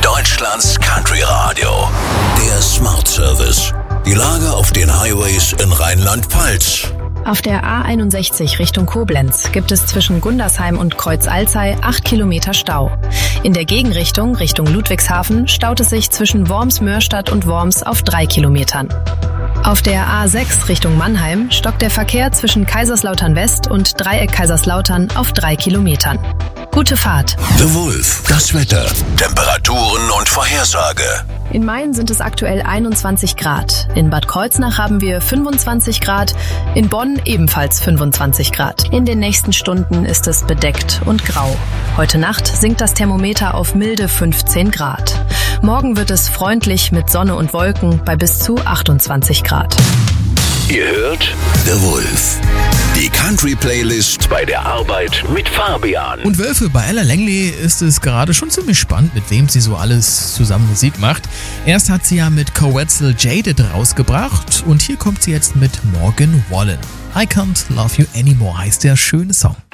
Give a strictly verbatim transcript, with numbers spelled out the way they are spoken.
Deutschlands Country Radio. Der Smart Service. Die Lage auf den Highways in Rheinland-Pfalz. Auf der A einundsechzig Richtung Koblenz gibt es zwischen Gundersheim und Kreuz-Alzey acht Kilometer Stau. In der Gegenrichtung, Richtung Ludwigshafen, staut es sich zwischen Worms-Mörstadt und Worms auf drei Kilometern. Auf der A sechs Richtung Mannheim stockt der Verkehr zwischen Kaiserslautern West und Dreieck Kaiserslautern auf drei Kilometern. Gute Fahrt. The Wolf. Das Wetter. Temperaturen und Vorhersage. In Main sind es aktuell einundzwanzig Grad. In Bad Kreuznach haben wir fünfundzwanzig Grad. In Bonn ebenfalls fünfundzwanzig Grad. In den nächsten Stunden ist es bedeckt und grau. Heute Nacht sinkt das Thermometer auf milde fünfzehn Grad. Morgen wird es freundlich mit Sonne und Wolken bei bis zu achtundzwanzig Grad. Ihr hört The Wolf. Die Country-Playlist bei der Arbeit mit Fabian. Und Wölfe, bei Ella Langley ist es gerade schon ziemlich spannend, mit wem sie so alles zusammen Musik macht. Erst hat sie ja mit Coetzel Jaded rausgebracht und hier kommt sie jetzt mit Morgan Wallen. I Can't Love You Anymore heißt der schöne Song.